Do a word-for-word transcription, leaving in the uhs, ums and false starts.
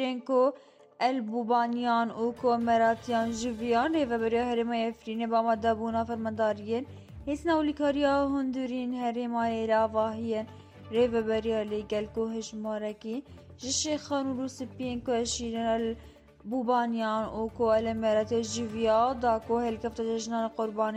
کو البوبانیان و کومراتیان جویان ریوبریا هرما افرین با مدبونا فرماندارین هیسنا ولیکاریا هندورین هرما ایرا واهین ریوبریا لیگل کو هجمارکی جشی خانو روسپین کو اشیرن البوبانیان و کو المرات جویا دا کو هلکفت جنان قربانی